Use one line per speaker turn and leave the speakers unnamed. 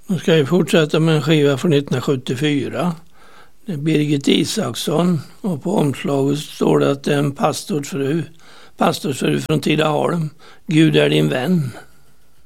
Nu ska vi fortsätta med en skiva från 1974. Det är Birgit Isaksson och på omslaget står det att det är en pastorsfru från Tidaholm. Gud är din vän.